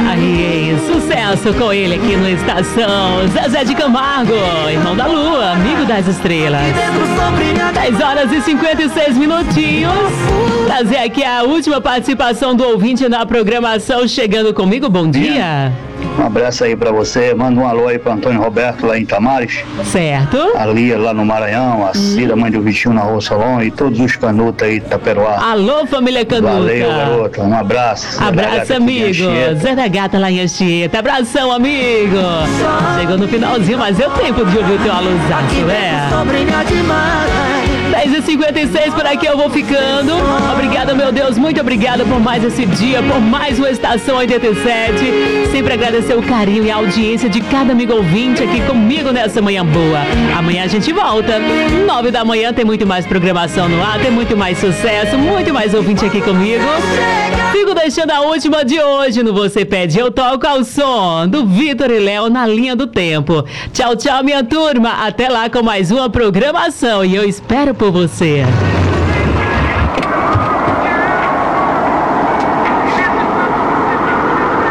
Aí, sucesso com ele aqui no Estação. Zezé de Camargo, irmão da lua, amigo das estrelas. 10 horas e 56 minutinhos. Trazer aqui a última participação do ouvinte na programação. Chegando comigo, bom dia. Um abraço aí pra você, manda um alô aí pro Antônio Roberto lá em Tamares. Certo. A Lia lá no Maranhão, a Cida, mãe do Vitinho na Rua Salão e todos os canutas aí de Itaperoá. Alô, família Canuta. Valeu, garota, um abraço. Abraço, amigo. Zé da Gata lá em Anchieta. Abração, amigo. Chegou no finalzinho, mas deu tempo de ouvir o teu alôzaço, né? 10h56 por aqui eu vou ficando. Obrigada, meu Deus, muito obrigada por mais esse dia, por mais uma Estação 87. Sempre agradecer o carinho e a audiência de cada amigo ouvinte aqui comigo nessa manhã boa. Amanhã a gente volta. 9 da manhã tem muito mais programação no ar, tem muito mais sucesso, muito mais ouvinte aqui comigo. Fico deixando a última de hoje no Você Pede Eu Toco ao som do Vitor e Léo na linha do tempo. Tchau, tchau, minha turma. Até lá com mais uma programação e eu espero por você.